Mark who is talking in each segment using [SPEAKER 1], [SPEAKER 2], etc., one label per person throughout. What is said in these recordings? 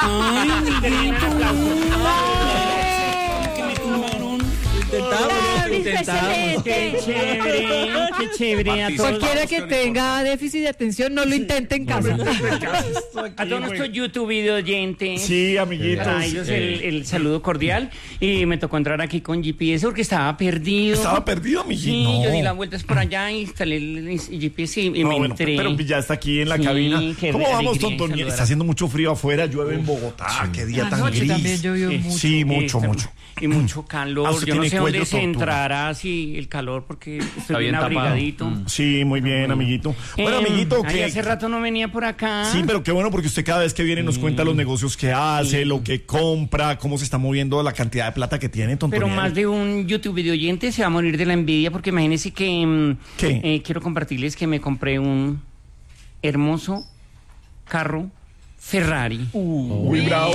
[SPEAKER 1] Ay, amiguito. Que me tumbaron.
[SPEAKER 2] Intentamos.
[SPEAKER 1] Qué chévere. A todos,
[SPEAKER 2] Cualquiera que tenga déficit de atención, no lo intente en casa.
[SPEAKER 1] a todos nuestros YouTube video oyentes.
[SPEAKER 3] Sí, amiguitos.
[SPEAKER 1] A ellos el saludo cordial. Y me tocó entrar aquí con GPS porque estaba perdido.
[SPEAKER 3] ¿Estaba perdido, amiguito?
[SPEAKER 1] Sí,
[SPEAKER 3] No.
[SPEAKER 1] yo di las vueltas por allá, instalé el GPS y
[SPEAKER 3] No,
[SPEAKER 1] me
[SPEAKER 3] bueno,
[SPEAKER 1] entré.
[SPEAKER 3] pero ya está aquí en la
[SPEAKER 1] Sí,
[SPEAKER 3] cabina.
[SPEAKER 1] qué
[SPEAKER 3] ¿Cómo vamos,
[SPEAKER 1] alegría
[SPEAKER 3] Tontoniel?
[SPEAKER 1] saludar.
[SPEAKER 3] Está haciendo mucho frío afuera, llueve en Bogotá. Qué día tan
[SPEAKER 2] Anoche
[SPEAKER 3] gris.
[SPEAKER 2] también llovió mucho.
[SPEAKER 3] Sí, mucho.
[SPEAKER 1] Y mucho calor.
[SPEAKER 3] usted
[SPEAKER 1] Yo no
[SPEAKER 3] tiene
[SPEAKER 1] sé dónde
[SPEAKER 3] cuello
[SPEAKER 1] se
[SPEAKER 3] tortuga.
[SPEAKER 1] entrará así el calor porque estoy
[SPEAKER 4] bien
[SPEAKER 1] bien
[SPEAKER 4] tapado.
[SPEAKER 1] abrigadito.
[SPEAKER 3] Sí, muy bien, amiguito. Bueno, amiguito,
[SPEAKER 1] ay,
[SPEAKER 3] que
[SPEAKER 1] hace rato no venía por acá.
[SPEAKER 3] sí, pero qué bueno porque usted cada vez que viene nos cuenta los negocios que hace, lo que compra, cómo se está moviendo la cantidad de plata que tiene, Tontoniel.
[SPEAKER 1] Pero más de un YouTube video oyente se va a morir de la envidia porque imagínense que
[SPEAKER 3] ¿Qué?
[SPEAKER 1] quiero compartirles que me compré un hermoso carro Ferrari.
[SPEAKER 3] Uy, bravo.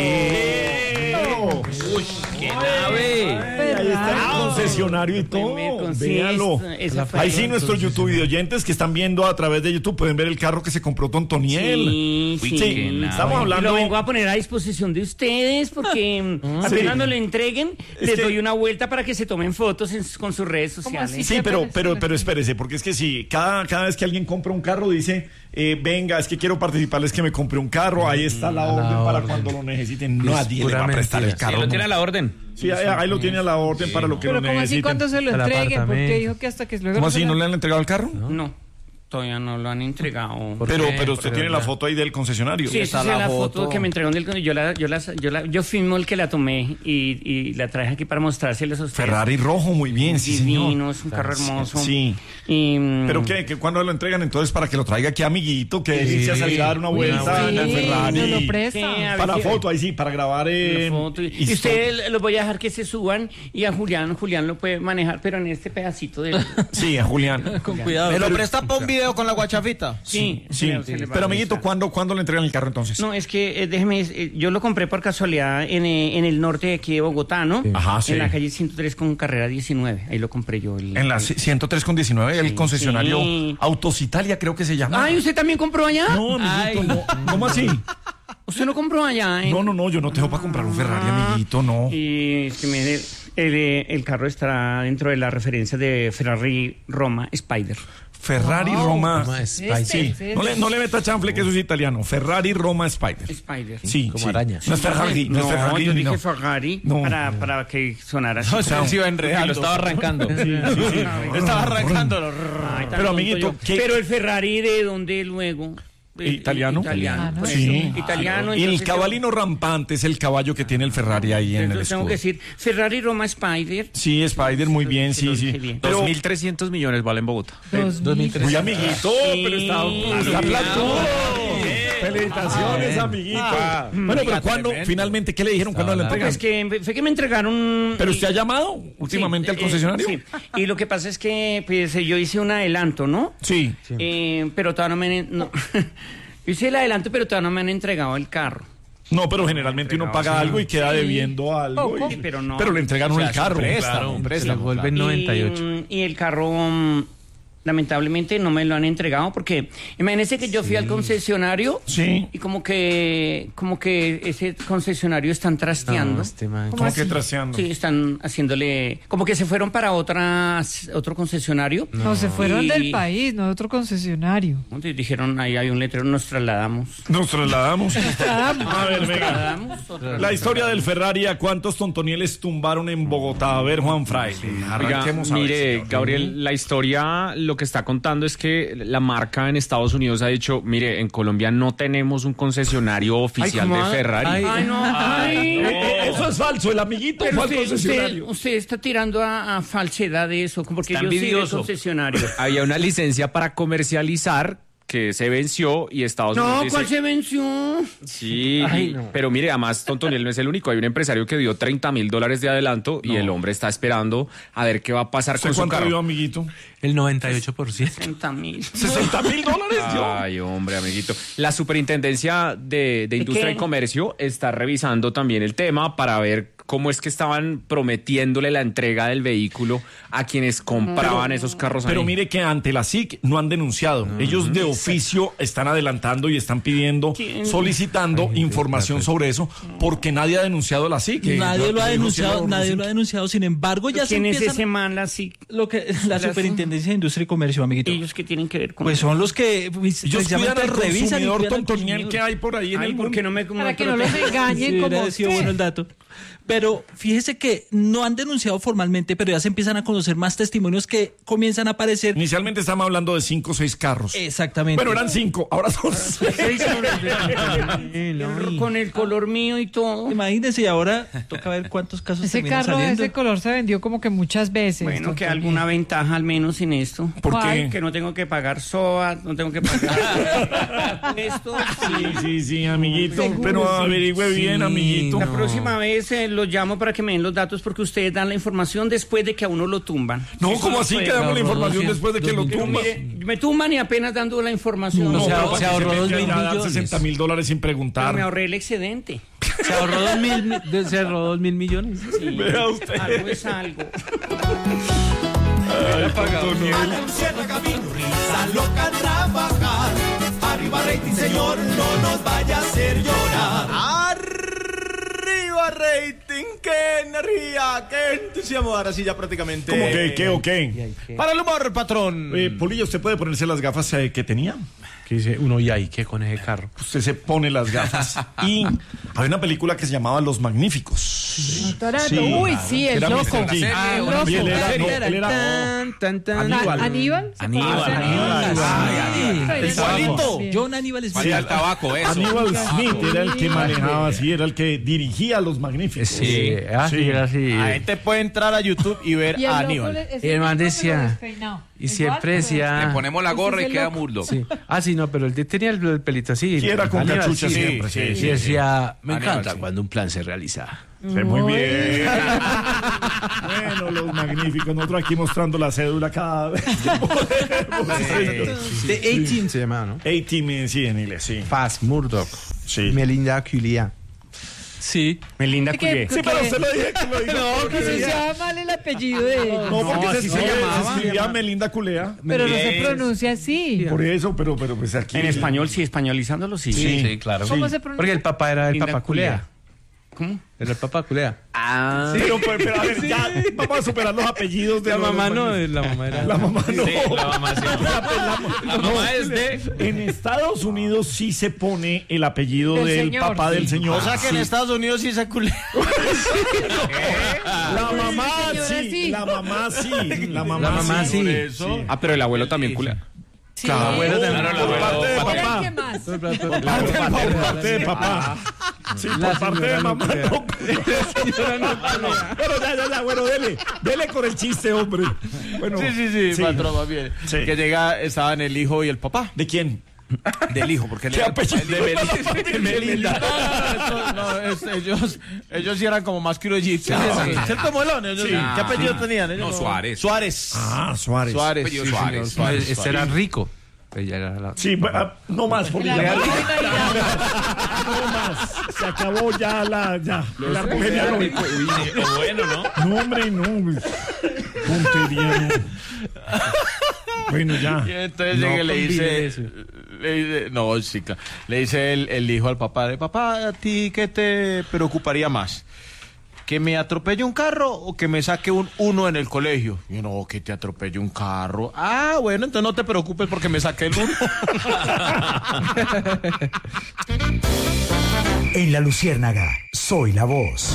[SPEAKER 4] ¡Qué nave!
[SPEAKER 3] Ahí está el concesionario y todo. Véalo.
[SPEAKER 1] Esa fue-
[SPEAKER 3] Ahí sí, nuestros YouTube videoyentes que están viendo a través de YouTube pueden ver el carro que se compró Tontoniel.
[SPEAKER 1] Sí,
[SPEAKER 4] Uy,
[SPEAKER 1] sí.
[SPEAKER 4] qué nave.
[SPEAKER 3] Estamos
[SPEAKER 1] Y
[SPEAKER 3] hablando.
[SPEAKER 1] lo vengo a poner a disposición de ustedes porque apenas
[SPEAKER 3] Sí.
[SPEAKER 1] me lo entreguen,
[SPEAKER 3] Es
[SPEAKER 1] les
[SPEAKER 3] que-
[SPEAKER 1] doy una vuelta para que se tomen fotos con sus redes sociales.
[SPEAKER 2] así?
[SPEAKER 3] Sí, pero espérese, porque es que sí, cada vez que alguien compra un carro dice, venga, es que quiero participarles que me compré un carro, ahí está la orden para cuando lo necesiten. Nadie le va a prestar el
[SPEAKER 4] Sí,
[SPEAKER 3] carro.
[SPEAKER 4] lo tiene a la orden.
[SPEAKER 3] Sí, ahí lo tiene a la orden para lo que
[SPEAKER 2] Pero
[SPEAKER 3] lo
[SPEAKER 2] ¿cómo así
[SPEAKER 3] necesiten.
[SPEAKER 2] cuando se lo
[SPEAKER 5] Al
[SPEAKER 2] entreguen? Porque
[SPEAKER 5] apartamento.
[SPEAKER 2] dijo que hasta que luego...
[SPEAKER 3] ¿Cómo
[SPEAKER 2] no se
[SPEAKER 3] así?
[SPEAKER 2] lo-
[SPEAKER 3] ¿No le han entregado el carro?
[SPEAKER 1] No, todavía no lo han entregado.
[SPEAKER 3] Pero usted tiene la foto ahí del concesionario.
[SPEAKER 1] Sí, esa es la foto que me entregaron del yo filmo el que la tomé y la traje aquí para mostrárseles a ustedes.
[SPEAKER 3] Ferrari rojo, muy bien, sí, señor.
[SPEAKER 1] Divino, es un carro hermoso.
[SPEAKER 3] Sí.
[SPEAKER 1] Y,
[SPEAKER 3] ¿Pero qué? ¿Cuándo lo entregan entonces para que lo traiga aquí, amiguito? Que dice a salir a dar una vuelta en el
[SPEAKER 2] Sí,
[SPEAKER 3] Ferrari.
[SPEAKER 2] nos lo
[SPEAKER 1] Sí,
[SPEAKER 2] presta.
[SPEAKER 1] a ver
[SPEAKER 3] Para la
[SPEAKER 1] qué-
[SPEAKER 3] foto, ahí sí, para grabar
[SPEAKER 1] la foto. Y ustedes los voy a dejar que se suban y a Julián lo puede manejar, pero en este pedacito del...
[SPEAKER 3] Sí, a Julián.
[SPEAKER 5] Con cuidado.
[SPEAKER 6] ¿Me lo presta para un video con la guachafita?
[SPEAKER 1] Sí,
[SPEAKER 3] Sí,
[SPEAKER 1] se le va
[SPEAKER 3] pero
[SPEAKER 1] a
[SPEAKER 3] amiguito,
[SPEAKER 1] prestar.
[SPEAKER 3] ¿cuándo le entregan el carro entonces?
[SPEAKER 1] No, es que déjeme, yo lo compré por casualidad en el norte de aquí de Bogotá, ¿no?
[SPEAKER 3] Ajá, sí.
[SPEAKER 1] En la calle 103 con carrera 19. Ahí lo compré yo.
[SPEAKER 3] En la 103 con 19, el
[SPEAKER 1] Sí,
[SPEAKER 3] concesionario
[SPEAKER 1] sí.
[SPEAKER 3] Autos Italia, creo que se llama.
[SPEAKER 1] Ay, ¿usted también compró allá?
[SPEAKER 3] No, amiguito, no. ¿Cómo así?
[SPEAKER 1] ¿Usted no compró allá?
[SPEAKER 3] No, yo no tengo para comprar un Ferrari, amiguito, no.
[SPEAKER 1] Y es que mire, el carro está dentro de la referencia de Ferrari Roma Spider.
[SPEAKER 3] Ferrari Roma.
[SPEAKER 5] Roma Spider.
[SPEAKER 3] Sí, no le meta chanfle que eso es italiano. Ferrari Roma Spider.
[SPEAKER 1] Spider.
[SPEAKER 3] Sí,
[SPEAKER 5] Como
[SPEAKER 3] sí.
[SPEAKER 5] araña.
[SPEAKER 3] No es Ferrari, no es Ferrari.
[SPEAKER 1] yo dije
[SPEAKER 3] no.
[SPEAKER 1] Ferrari
[SPEAKER 3] No.
[SPEAKER 1] para que sonara así.
[SPEAKER 4] No, se iba enredando. Lo estaba arrancando.
[SPEAKER 6] Estaba arrancando.
[SPEAKER 1] Ay, tan
[SPEAKER 3] Pero,
[SPEAKER 1] tonto
[SPEAKER 3] amiguito,
[SPEAKER 1] yo.
[SPEAKER 3] ¿qué-
[SPEAKER 1] Pero el Ferrari, ¿de dónde luego?
[SPEAKER 3] ¿Italiano?
[SPEAKER 1] Italiano. por
[SPEAKER 3] Sí.
[SPEAKER 1] eso, Italiano.
[SPEAKER 3] Y el
[SPEAKER 1] entonces
[SPEAKER 3] cabalino rampante es el caballo que tiene el Ferrari ahí en el
[SPEAKER 1] entonces tengo
[SPEAKER 3] escudo.
[SPEAKER 1] que decir Ferrari Roma Spider.
[SPEAKER 3] Sí, Spider, muy bien,
[SPEAKER 1] Se lo
[SPEAKER 3] sí,
[SPEAKER 1] dije
[SPEAKER 3] sí.
[SPEAKER 1] bien.
[SPEAKER 3] Pero,
[SPEAKER 4] 2.300 millones vale en Bogotá.
[SPEAKER 5] 2003.
[SPEAKER 3] muy amiguito, pero está platudo. Felicitaciones, amiguito. Bueno, pero ¿cuándo? Finalmente, ¿qué le dijeron? ¿Cuándo le entregan?
[SPEAKER 1] Pues que fue que me entregaron.
[SPEAKER 3] ¿Pero usted ha llamado últimamente
[SPEAKER 1] Sí,
[SPEAKER 3] al concesionario?
[SPEAKER 1] sí. Y lo que pasa es que pues, yo hice un adelanto, ¿no?
[SPEAKER 3] Sí.
[SPEAKER 1] Pero todavía no me han... No. Yo hice el adelanto, pero todavía no me han entregado el carro.
[SPEAKER 3] No, pero generalmente uno paga algo y queda debiendo algo.
[SPEAKER 1] Poco.
[SPEAKER 3] y-
[SPEAKER 1] Sí, pero no.
[SPEAKER 3] Pero le entregaron el carro.
[SPEAKER 5] Se le vuelve 98.
[SPEAKER 1] Y el carro, lamentablemente, no me lo han entregado porque imagínense que yo fui al concesionario
[SPEAKER 3] Sí.
[SPEAKER 1] y como que ese concesionario están trasteando.
[SPEAKER 5] No, este man.
[SPEAKER 3] ¿Cómo que traseando?
[SPEAKER 1] Sí, están haciéndole... Como que se fueron para otro concesionario.
[SPEAKER 2] No, se fueron
[SPEAKER 1] Y-
[SPEAKER 2] del país, no de otro concesionario.
[SPEAKER 1] Entonces dijeron, ahí hay un letrero, nos trasladamos.
[SPEAKER 3] Nos trasladamos. A ver, venga.
[SPEAKER 1] Trasladamos, otra-
[SPEAKER 3] La historia del Ferrari, ¿a cuántos tontonieles tumbaron en Bogotá? A ver, Juan Fray.
[SPEAKER 4] Oiga,
[SPEAKER 3] Arranquemos a ver,
[SPEAKER 4] mire,
[SPEAKER 3] señor.
[SPEAKER 4] Gabriel, la historia lo que está contando es que la marca en Estados Unidos ha dicho, mire, en Colombia no tenemos un concesionario oficial
[SPEAKER 1] ¿cómo?
[SPEAKER 4] de Ferrari.
[SPEAKER 1] Ay, no, ay.
[SPEAKER 3] Eso es falso, el amiguito
[SPEAKER 1] Pero
[SPEAKER 3] fue al concesionario.
[SPEAKER 1] usted está tirando a falsedad de eso, porque
[SPEAKER 4] Está
[SPEAKER 1] yo soy del
[SPEAKER 4] envidioso.
[SPEAKER 1] concesionario.
[SPEAKER 4] Había una licencia para comercializar que se venció y Estados
[SPEAKER 1] No,
[SPEAKER 4] Unidos
[SPEAKER 1] ¿cuál
[SPEAKER 4] dice...
[SPEAKER 1] se venció?
[SPEAKER 4] Sí, pero mire, además Tontoniel no es el único. Hay un empresario que dio $30,000 de adelanto y el hombre está esperando a ver qué va a pasar
[SPEAKER 3] ¿Usted
[SPEAKER 4] con su
[SPEAKER 3] cuánto dio,
[SPEAKER 4] carro.
[SPEAKER 3] amiguito?
[SPEAKER 5] El 98%.
[SPEAKER 1] 60.000.
[SPEAKER 3] $60,000 dio.
[SPEAKER 4] Ay, hombre, amiguito. La Superintendencia de Industria
[SPEAKER 1] qué?
[SPEAKER 4] y Comercio está revisando también el tema para ver cómo es que estaban prometiéndole la entrega del vehículo a quienes compraban esos carros ahí.
[SPEAKER 3] Pero mire que ante la SIC no han denunciado. Ellos de oficio están adelantando y están pidiendo, solicitando información sobre eso, porque nadie ha denunciado a la SIC.
[SPEAKER 7] Nadie lo ha denunciado, sin embargo ya se
[SPEAKER 1] ¿Quién es
[SPEAKER 7] empiezan...
[SPEAKER 1] ese man, la
[SPEAKER 7] Superintendencia de Industria y Comercio, amiguito.
[SPEAKER 1] ¿Ellos qué tienen que ver con
[SPEAKER 7] Pues son los que
[SPEAKER 3] Ellos cuidan al
[SPEAKER 7] revisan y
[SPEAKER 3] consumidor
[SPEAKER 7] cuidan al
[SPEAKER 3] tontoniel que hay por ahí en el mundo.
[SPEAKER 2] Para que no los engañen
[SPEAKER 7] Sí,
[SPEAKER 2] como
[SPEAKER 7] hubiera sido
[SPEAKER 2] usted.
[SPEAKER 7] bueno el dato. Pero fíjese que no han denunciado formalmente, pero ya se empiezan a conocer más testimonios que comienzan a aparecer.
[SPEAKER 3] Inicialmente estábamos hablando de 5 o 6 carros.
[SPEAKER 7] Exactamente.
[SPEAKER 3] Bueno, eran 5, ahora son 6.
[SPEAKER 1] con el color mío y todo.
[SPEAKER 7] Imagínense, y ahora toca ver cuántos casos
[SPEAKER 2] Ese
[SPEAKER 7] terminan
[SPEAKER 2] carro de
[SPEAKER 7] saliendo.
[SPEAKER 2] ese color se vendió como que muchas veces.
[SPEAKER 1] Bueno, que
[SPEAKER 2] doctor.
[SPEAKER 1] alguna ventaja al menos en esto.
[SPEAKER 3] ¿Por
[SPEAKER 2] ¿Cuál?
[SPEAKER 3] qué?
[SPEAKER 1] Que no tengo que pagar SOAT, no tengo que pagar esto.
[SPEAKER 3] Sí, amiguito.
[SPEAKER 2] Seguro,
[SPEAKER 3] Pero
[SPEAKER 2] sí.
[SPEAKER 3] averigüe bien, amiguito.
[SPEAKER 1] La próxima vez los llamo para que me den los datos porque ustedes dan la información después de que a uno lo tumban.
[SPEAKER 3] No,
[SPEAKER 1] Eso
[SPEAKER 3] ¿cómo
[SPEAKER 1] no
[SPEAKER 3] así
[SPEAKER 1] puede.
[SPEAKER 3] que damos la
[SPEAKER 5] ahorró
[SPEAKER 3] información
[SPEAKER 5] 200,
[SPEAKER 3] después de que lo
[SPEAKER 5] 2000.
[SPEAKER 3] tumban?
[SPEAKER 1] Me tumban y apenas dando la información.
[SPEAKER 7] No,
[SPEAKER 3] pero
[SPEAKER 7] se ahorró
[SPEAKER 3] se
[SPEAKER 7] 2.000
[SPEAKER 3] $60,000
[SPEAKER 7] millones.
[SPEAKER 3] $60,000 sin
[SPEAKER 1] Pero
[SPEAKER 3] preguntar.
[SPEAKER 1] me ahorré el excedente.
[SPEAKER 5] Se ahorró 2.000 millones.
[SPEAKER 1] Sí,
[SPEAKER 3] Vea usted.
[SPEAKER 1] algo es algo.
[SPEAKER 8] Cierra camino, risa loca trabajar. Arriba rating, señor, no nos vaya a hacer llorar. Arriba rating, qué energía, qué entusiasmo. Ahora sí ya prácticamente.
[SPEAKER 3] ¿Cómo que qué o qué?
[SPEAKER 6] Para el humor, patrón.
[SPEAKER 3] Polillo, ¿usted puede ponerse las gafas que tenía?
[SPEAKER 5] Que dice uno, y ahí, ¿qué con ese carro?
[SPEAKER 3] Usted se pone las gafas. Y hay una película que se llamaba Los Magníficos.
[SPEAKER 2] Uy, sí, el
[SPEAKER 3] Era
[SPEAKER 2] loco.
[SPEAKER 3] Mr. G.
[SPEAKER 2] El loco.
[SPEAKER 3] Y él era Aníbal.
[SPEAKER 2] ¿Aníbal?
[SPEAKER 3] Aníbal.
[SPEAKER 7] Igualito. John Aníbal Smith.
[SPEAKER 3] Sí,
[SPEAKER 4] al tabaco, eso.
[SPEAKER 3] Aníbal Smith era el que manejaba así, era el que dirigía a Los Magníficos.
[SPEAKER 5] Sí, así, así.
[SPEAKER 6] La gente puede entrar a YouTube y ver
[SPEAKER 2] Y el
[SPEAKER 6] a
[SPEAKER 2] loco,
[SPEAKER 6] Aníbal.
[SPEAKER 2] ese
[SPEAKER 5] Y el man
[SPEAKER 2] loco,
[SPEAKER 5] decía-
[SPEAKER 2] pero despeinado.
[SPEAKER 5] Y siempre
[SPEAKER 2] Igual,
[SPEAKER 5] decía...
[SPEAKER 9] Le ponemos la gorra
[SPEAKER 2] Ese
[SPEAKER 9] y
[SPEAKER 2] es el
[SPEAKER 9] queda
[SPEAKER 2] loco.
[SPEAKER 9] Murdoch.
[SPEAKER 5] Sí. Ah, sí, no, pero él tenía el pelito así.
[SPEAKER 3] Sí, era con
[SPEAKER 5] Aníbal,
[SPEAKER 3] cachucha
[SPEAKER 5] sí.
[SPEAKER 3] siempre.
[SPEAKER 6] sí,
[SPEAKER 5] Y decía, me
[SPEAKER 9] Aníbal,
[SPEAKER 5] encanta
[SPEAKER 9] sí.
[SPEAKER 5] cuando un plan se realiza.
[SPEAKER 3] Sí, muy bien. Bueno, Los Magníficos. Nosotros aquí mostrando la cédula cada vez que podemos.
[SPEAKER 5] The 18 se llama, ¿no?
[SPEAKER 3] A-Team, sí, en inglés, sí.
[SPEAKER 5] Paz, Murdoch.
[SPEAKER 3] Sí.
[SPEAKER 5] Melinda Culia.
[SPEAKER 7] Sí.
[SPEAKER 1] Melinda
[SPEAKER 2] ¿Qué?
[SPEAKER 1] Culié.
[SPEAKER 3] Sí, pero usted lo dije.
[SPEAKER 2] No, que se llama mal el apellido de ella.
[SPEAKER 3] No, porque
[SPEAKER 1] así se llamaba.
[SPEAKER 3] se escribía Melinda Culea.
[SPEAKER 2] Pero no se pronuncia así.
[SPEAKER 3] Por eso, pero pues aquí.
[SPEAKER 1] En español, sí, españolizándolo, sí.
[SPEAKER 5] Sí, claro.
[SPEAKER 2] ¿Cómo se pronuncia?
[SPEAKER 5] Porque el papá era el
[SPEAKER 1] Linda
[SPEAKER 5] papá Culea.
[SPEAKER 1] ¿Cómo?
[SPEAKER 5] Era el papá Culea.
[SPEAKER 1] Ah.
[SPEAKER 3] Pero a ver, ya vamos a superar los apellidos de
[SPEAKER 5] La
[SPEAKER 3] los
[SPEAKER 5] mamá no,
[SPEAKER 3] Magníficos.
[SPEAKER 5] la mamá era...
[SPEAKER 3] La mamá no.
[SPEAKER 4] Sí, la mamá sí.
[SPEAKER 3] La mamá es de. En Estados Unidos sí se pone el apellido
[SPEAKER 2] Del
[SPEAKER 3] del
[SPEAKER 2] señor,
[SPEAKER 3] papá del
[SPEAKER 2] sí.
[SPEAKER 3] señor.
[SPEAKER 6] O sea que en
[SPEAKER 3] Sí.
[SPEAKER 6] Estados Unidos sí se culea.
[SPEAKER 3] La mamá
[SPEAKER 2] señora,
[SPEAKER 3] sí,
[SPEAKER 2] sí.
[SPEAKER 3] la mamá sí, la
[SPEAKER 5] La
[SPEAKER 3] mamá
[SPEAKER 5] mamá
[SPEAKER 3] sí.
[SPEAKER 5] sí.
[SPEAKER 6] Por eso.
[SPEAKER 4] Ah, pero el abuelo también culea.
[SPEAKER 3] Claro,
[SPEAKER 5] abuelo también.
[SPEAKER 3] por
[SPEAKER 4] Claro, el
[SPEAKER 3] parte de
[SPEAKER 4] abuelo.
[SPEAKER 2] ¿Era
[SPEAKER 3] papá.
[SPEAKER 2] qué más?
[SPEAKER 3] Por parte de papá. Sí,
[SPEAKER 5] La
[SPEAKER 3] por parte de
[SPEAKER 5] señora no
[SPEAKER 3] mamá
[SPEAKER 5] culea.
[SPEAKER 3] no. Pero ya, bueno, dele con el chiste, hombre. Bueno,
[SPEAKER 6] Sí, patrón, más bien.
[SPEAKER 3] Sí.
[SPEAKER 6] Que estaban el hijo y el papá.
[SPEAKER 3] ¿De quién?
[SPEAKER 6] Del hijo, porque
[SPEAKER 3] ¿Qué apellido?
[SPEAKER 6] de Melinda. Ellos sí eran como más criollitos. ¿Cierto, Molón? Ellos sí. ¿Qué apellido tenían? Ellos
[SPEAKER 9] No, Suárez.
[SPEAKER 6] Suárez.
[SPEAKER 3] Ah, Suárez.
[SPEAKER 6] Suárez.
[SPEAKER 9] Apellido
[SPEAKER 6] Sí,
[SPEAKER 9] Suárez.
[SPEAKER 6] señor, Suárez.
[SPEAKER 5] Este era rico. Ella era la...
[SPEAKER 3] Sí, no más, porque
[SPEAKER 2] La
[SPEAKER 3] ya
[SPEAKER 2] mamá
[SPEAKER 3] no más. Se acabó ya el árbol genealógico.
[SPEAKER 4] Bueno, ¿no?
[SPEAKER 3] No, hombre, no. Puntería, no. Bueno, ya.
[SPEAKER 6] Y entonces
[SPEAKER 5] No
[SPEAKER 6] llega y le
[SPEAKER 5] combine
[SPEAKER 6] dice,
[SPEAKER 5] eso.
[SPEAKER 6] no, sí, claro. Le dice el hijo al papá, papá, ¿a ti qué te preocuparía más? ¿Que me atropelle un carro o que me saque un 1 en el colegio? Y yo, no, que te atropelle un carro. Ah, bueno, entonces no te preocupes porque me saqué el 1.
[SPEAKER 10] En La Luciérnaga, soy la voz.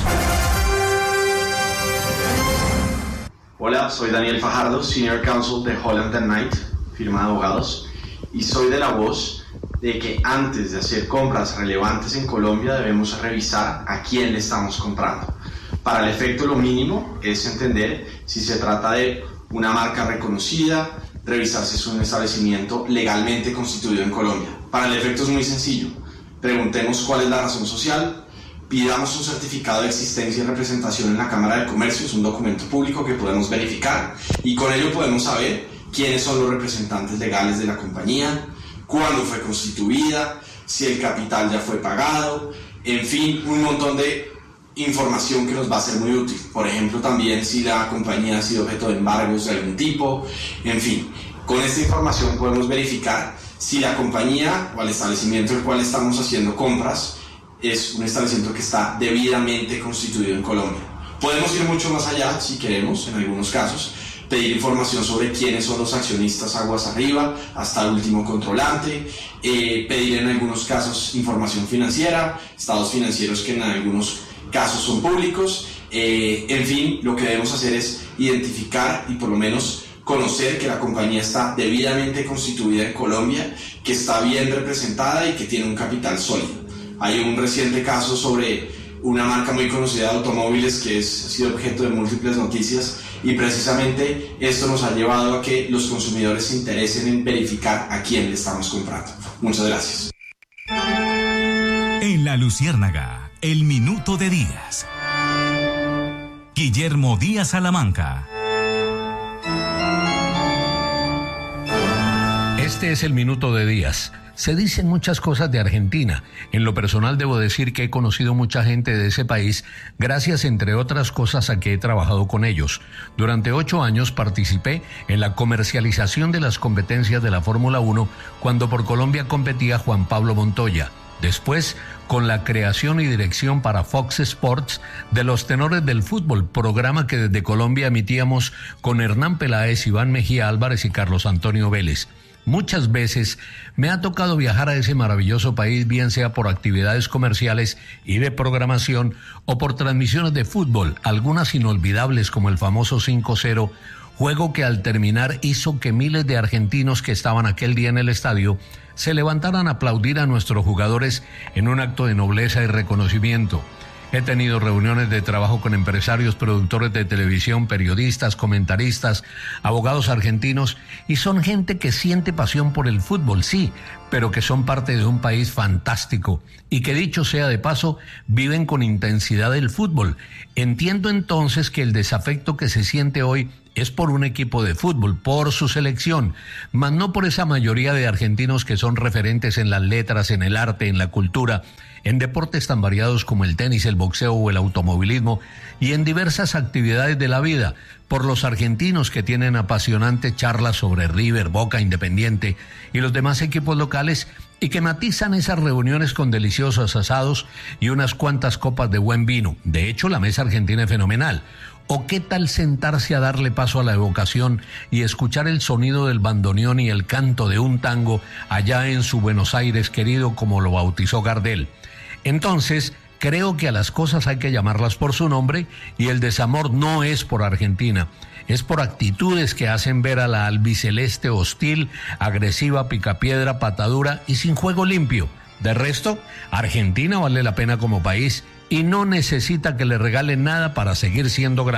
[SPEAKER 11] Hola, soy Daniel Fajardo, Senior Counsel de Holland & Knight, firma de abogados, y soy de la voz de que antes de hacer compras relevantes en Colombia debemos revisar a quién le estamos comprando. Para el efecto, lo mínimo es entender si se trata de una marca reconocida, revisar si es un establecimiento legalmente constituido en Colombia. Para el efecto es muy sencillo. Preguntemos cuál es la razón social, pidamos un certificado de existencia y representación en la Cámara de Comercio, es un documento público que podemos verificar y con ello podemos saber quiénes son los representantes legales de la compañía, cuándo fue constituida, si el capital ya fue pagado, en fin, un montón de información que nos va a ser muy útil. Por ejemplo, también si la compañía ha sido objeto de embargos de algún tipo, en fin. Con esta información podemos verificar si la compañía o el establecimiento del cual estamos haciendo compras es un establecimiento que está debidamente constituido en Colombia. Podemos ir mucho más allá si queremos, en algunos casos, pedir información sobre quiénes son los accionistas aguas arriba, hasta el último controlante, pedir en algunos casos información financiera, estados financieros que en algunos casos son públicos, en fin, lo que debemos hacer es identificar y por lo menos conocer que la compañía está debidamente constituida en Colombia, que está bien representada y que tiene un capital sólido. Hay un reciente caso sobre una marca muy conocida de automóviles que ha sido objeto de múltiples noticias y precisamente esto nos ha llevado a que los consumidores se interesen en verificar a quién le estamos comprando. Muchas gracias.
[SPEAKER 9] En La Luciérnaga, el minuto de Díaz. Guillermo Díaz Salamanca.
[SPEAKER 12] Este es el minuto de Díaz. Se dicen muchas cosas de Argentina. En lo personal debo decir que he conocido mucha gente de ese país gracias, entre otras cosas, a que he trabajado con ellos. Durante 8 años participé en la comercialización de las competencias de la Fórmula 1 cuando por Colombia competía Juan Pablo Montoya. Después, con la creación y dirección para Fox Sports de Los Tenores del Fútbol, programa que desde Colombia emitíamos con Hernán Peláez, Iván Mejía Álvarez y Carlos Antonio Vélez. Muchas veces me ha tocado viajar a ese maravilloso país, bien sea por actividades comerciales y de programación o por transmisiones de fútbol, algunas inolvidables como el famoso 5-0, juego que al terminar hizo que miles de argentinos que estaban aquel día en el estadio se levantaran a aplaudir a nuestros jugadores en un acto de nobleza y reconocimiento. He tenido reuniones de trabajo con empresarios, productores de televisión, periodistas, comentaristas, abogados argentinos, y son gente que siente pasión por el fútbol, sí, pero que son parte de un país fantástico y que, dicho sea de paso, viven con intensidad el fútbol. Entiendo entonces que el desafecto que se siente hoy es por un equipo de fútbol, por su selección, mas no por esa mayoría de argentinos que son referentes en las letras, en el arte, en la cultura, en deportes tan variados como el tenis, el boxeo o el automovilismo y en diversas actividades de la vida, por los argentinos que tienen apasionantes charlas sobre River, Boca, Independiente y los demás equipos locales y que matizan esas reuniones con deliciosos asados y unas cuantas copas de buen vino. De hecho, la mesa argentina es fenomenal. ¿O qué tal sentarse a darle paso a la evocación y escuchar el sonido del bandoneón y el canto de un tango allá en su Buenos Aires querido, como lo bautizó Gardel? Entonces, creo que a las cosas hay que llamarlas por su nombre y el desamor no es por Argentina, es por actitudes que hacen ver a la albiceleste hostil, agresiva, picapiedra, patadura y sin juego limpio. De resto, Argentina vale la pena como país y no necesita que le regalen nada para seguir siendo grande.